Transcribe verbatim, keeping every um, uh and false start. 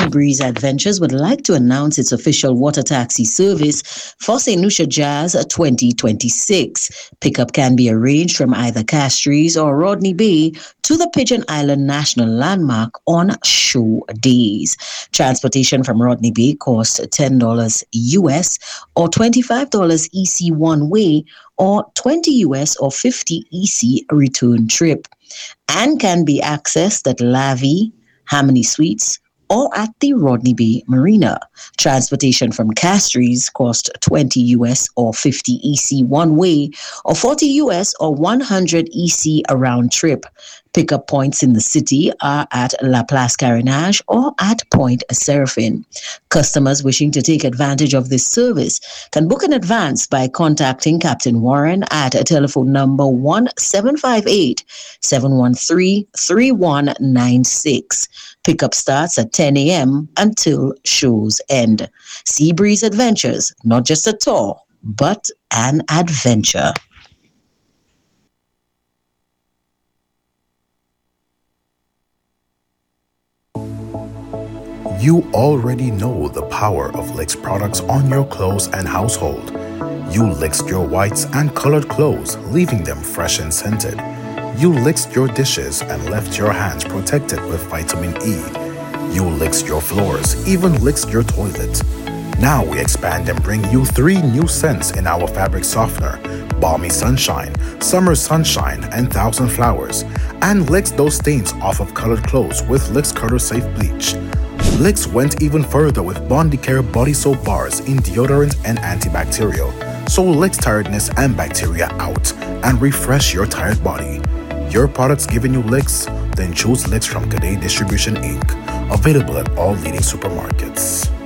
Seabreeze Adventures would like to announce its official water taxi service for Saint Lucia Jazz twenty twenty-six. Pickup can be arranged from either Castries or Rodney Bay to the Pigeon Island National Landmark on show days. Transportation from Rodney Bay costs ten dollars U S or twenty-five dollars E C one way or twenty U S or fifty E C return trip, and can be accessed at Lavi, Hammoney Suites, or at the Rodney Bay Marina. Transportation from Castries cost twenty U S or fifty E C one way or forty U S or one hundred E C a round trip. Pickup points in the city are at La Place Carénage or at Point Seraphine. Customers wishing to take advantage of this service can book in advance by contacting Captain Warren at a telephone number one seven five eight, seven one three, three one nine six. Pickup starts at ten a.m. until shows end. Seabreeze Adventures, not just a tour, but an adventure. You already know the power of Licks products on your clothes and household. You licked your whites and colored clothes, leaving them fresh and scented. You licked your dishes and left your hands protected with vitamin E. You licked your floors, even licked your toilet. Now we expand and bring you three new scents in our fabric softener: Balmy Sunshine, Summer Sunshine, and Thousand Flowers. And licks those stains off of colored clothes with Licks Color Safe Bleach. Licks went even further with Bondicare body soap bars in deodorant and antibacterial. So Licks tiredness and bacteria out and refresh your tired body. Your products giving you licks? Then choose Licks from Cadet Distribution Incorporated. Available at all leading supermarkets.